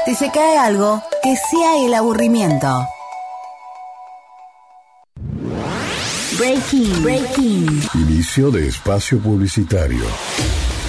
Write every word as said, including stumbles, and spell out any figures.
Si se cae algo, que sea el aburrimiento. Breaking, breaking. Inicio de espacio publicitario.